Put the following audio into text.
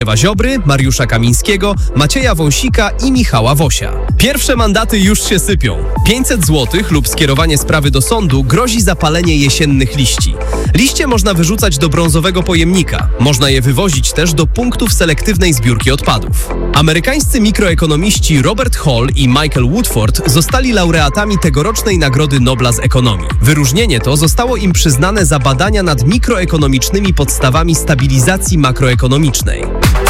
Ziobry, Mariusza Kamińskiego, Macieja Wąsika i Michała Wosia. Pierwsze mandaty już się sypią. 500 zł lub skierowanie sprawy do sądu grozi zapalenie jesiennych liści. Liście można wyrzucać do brązowego pojemnika. Można je wywozić też do punktów selektywnej zbiórki odpadów. Amerykańscy mikroekonomiści Robert Hall i Michael Woodford zostali laureatami tegorocznej Nagrody Nobla z ekonomii. Wyróżnienie to zostało im przyznane za badania nad mikroekonomicznymi podstawami stabilizacji makroekonomicznej.